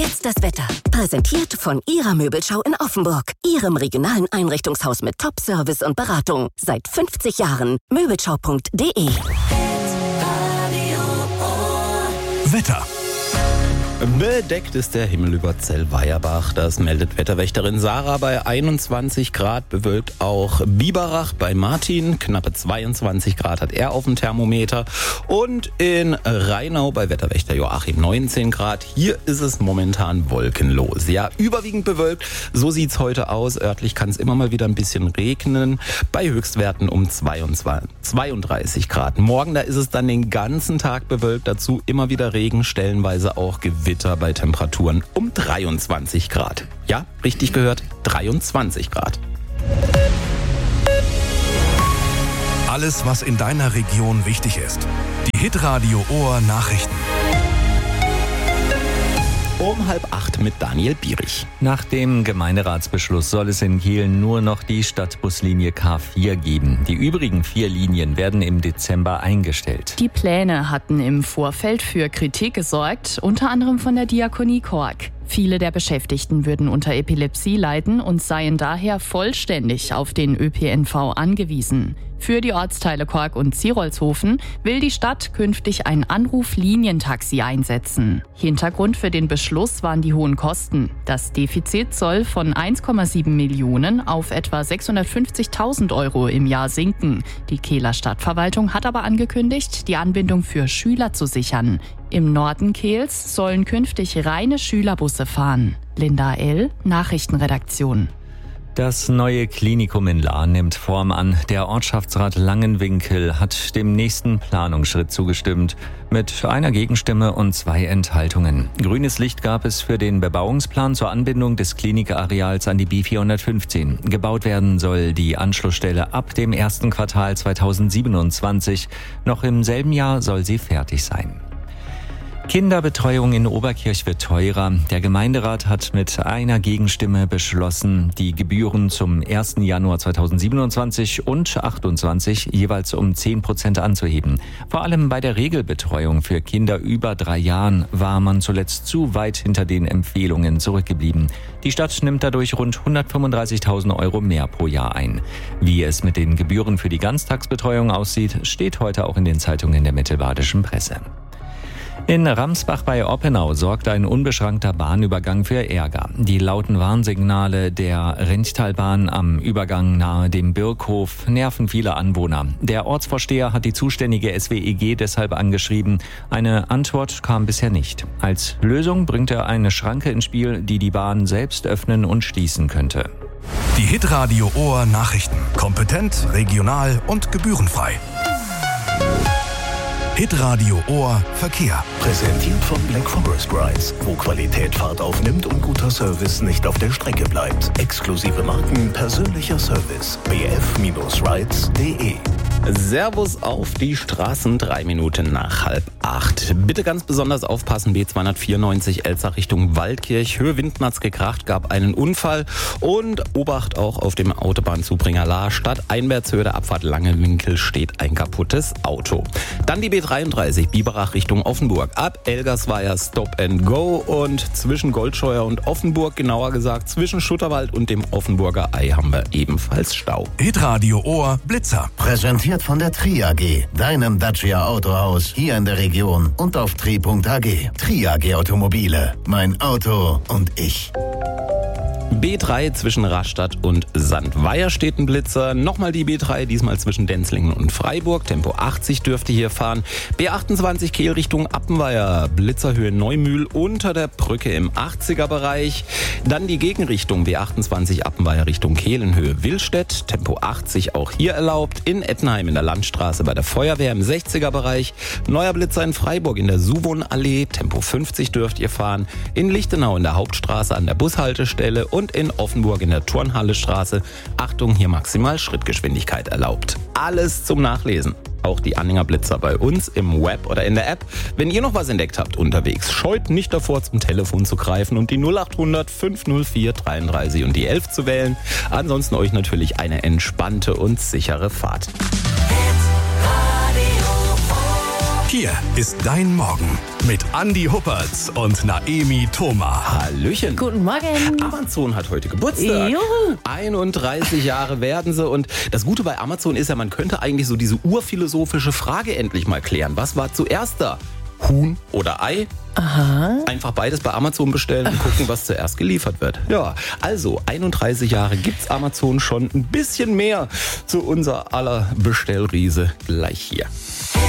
jetzt das Wetter. Präsentiert von Ihrer Möbelschau in Offenburg. Ihrem regionalen Einrichtungshaus mit Top-Service und Beratung. Seit 50 Jahren. Möbelschau.de. Wetter. Bedeckt ist der Himmel über Zellweierbach. Das meldet Wetterwächterin Sarah bei 21 Grad. Bewölkt auch Biberach bei Martin. Knappe 22 Grad hat er auf dem Thermometer. Und in Rheinau bei Wetterwächter Joachim 19 Grad. Hier ist es momentan wolkenlos. Ja, überwiegend bewölkt. So sieht's heute aus. Örtlich kann es immer mal wieder ein bisschen regnen. Bei Höchstwerten um 32 Grad. Morgen, da ist es dann den ganzen Tag bewölkt. Dazu immer wieder Regen, stellenweise auch Gewitter bei Temperaturen um 23 Grad. Ja, richtig gehört, 23 Grad. Alles, was in deiner Region wichtig ist. Die Hitradio Ohr Nachrichten. Um 7:30 mit Daniel Bierich. Nach dem Gemeinderatsbeschluss soll es in Kiel nur noch die Stadtbuslinie K4 geben. Die übrigen 4 Linien werden im Dezember eingestellt. Die Pläne hatten im Vorfeld für Kritik gesorgt, unter anderem von der Diakonie Kork. Viele der Beschäftigten würden unter Epilepsie leiden und seien daher vollständig auf den ÖPNV angewiesen. Für die Ortsteile Kork und Zierolzhofen will die Stadt künftig ein Anruflinientaxi einsetzen. Hintergrund für den Beschluss waren die hohen Kosten. Das Defizit soll von 1,7 Millionen auf etwa 650.000 Euro im Jahr sinken. Die Kehler Stadtverwaltung hat aber angekündigt, die Anbindung für Schüler zu sichern. Im Norden Kehls sollen künftig reine Schülerbusse fahren. Linda L., Nachrichtenredaktion. Das neue Klinikum in Lahr nimmt Form an. Der Ortschaftsrat Langenwinkel hat dem nächsten Planungsschritt zugestimmt. Mit einer Gegenstimme und 2 Enthaltungen. Grünes Licht gab es für den Bebauungsplan zur Anbindung des Klinikareals an die B415. Gebaut werden soll die Anschlussstelle ab dem ersten Quartal 2027. Noch im selben Jahr soll sie fertig sein. Kinderbetreuung in Oberkirch wird teurer. Der Gemeinderat hat mit einer Gegenstimme beschlossen, die Gebühren zum 1. Januar 2027 und 2028 jeweils um 10% anzuheben. Vor allem bei der Regelbetreuung für Kinder über 3 Jahren war man zuletzt zu weit hinter den Empfehlungen zurückgeblieben. Die Stadt nimmt dadurch rund 135.000 Euro mehr pro Jahr ein. Wie es mit den Gebühren für die Ganztagsbetreuung aussieht, steht heute auch in den Zeitungen der mittelbadischen Presse. In Ramsbach bei Oppenau sorgt ein unbeschrankter Bahnübergang für Ärger. Die lauten Warnsignale der Renntalbahn am Übergang nahe dem Birkhof nerven viele Anwohner. Der Ortsvorsteher hat die zuständige SWEG deshalb angeschrieben. Eine Antwort kam bisher nicht. Als Lösung bringt er eine Schranke ins Spiel, die die Bahn selbst öffnen und schließen könnte. Die Hitradio Ohr Nachrichten. Kompetent, regional und gebührenfrei. Hitradio Ohr Verkehr. Präsentiert von Black Forest Rides, wo Qualität Fahrt aufnimmt und guter Service nicht auf der Strecke bleibt. Exklusive Marken, persönlicher Service. bf-rides.de. Servus auf die Straßen, 3 Minuten nach 7:30. Bitte ganz besonders aufpassen, B294 Elzach Richtung Waldkirch. Höhe Windmatz gekracht, gab einen Unfall. Und Obacht auch auf dem Autobahnzubringer Lahr. Stadt Einwärtshöhe der Abfahrt Langenwinkel steht ein kaputtes Auto. Dann die B33 Biberach Richtung Offenburg. Ab Elgersweier Stop and Go. Und zwischen Goldscheuer und Offenburg, genauer gesagt zwischen Schutterwald und dem Offenburger Ei, haben wir ebenfalls Stau. Hitradio Ohr Blitzer. Präsentiert von der Tri AG, deinem Dacia Autohaus hier in der Region und auf tri.ag. Tri AG Automobile, mein Auto und ich. B3 zwischen Rastatt und Sandweier steht ein Blitzer. Nochmal die B3, diesmal zwischen Denzlingen und Freiburg. Tempo 80 dürfte hier fahren. B28 Kehl Richtung Appenweier. Blitzerhöhe Neumühl unter der Brücke im 80er-Bereich. Dann die Gegenrichtung B28 Appenweier Richtung Kehlenhöhe Willstedt. Tempo 80 auch hier erlaubt. In Ettenheim in der Landstraße bei der Feuerwehr im 60er-Bereich. Neuer Blitzer in Freiburg in der Suwon-Allee. Tempo 50 dürft ihr fahren. In Lichtenau in der Hauptstraße an der Bushaltestelle und in Offenburg in der Turnhallestraße. Achtung, hier maximal Schrittgeschwindigkeit erlaubt. Alles zum Nachlesen. Auch die Anhänger Blitzer bei uns im Web oder in der App. Wenn ihr noch was entdeckt habt unterwegs, scheut nicht davor, zum Telefon zu greifen und die 0800 504 33 und die 11 zu wählen. Ansonsten euch natürlich eine entspannte und sichere Fahrt. Hier ist dein Morgen. mit Andi Huppertz und Naemi Thoma. Hallöchen. Guten Morgen. Amazon hat heute Geburtstag. Juhu. 31 Jahre werden sie. Und das Gute bei Amazon ist ja, man könnte eigentlich so diese urphilosophische Frage endlich mal klären. Was war zuerst da? Huhn oder Ei? Aha. Einfach beides bei Amazon bestellen und gucken, was zuerst geliefert wird. Ja, also 31 Jahre gibt's Amazon schon, ein bisschen mehr zu unser aller Bestellriese gleich hier.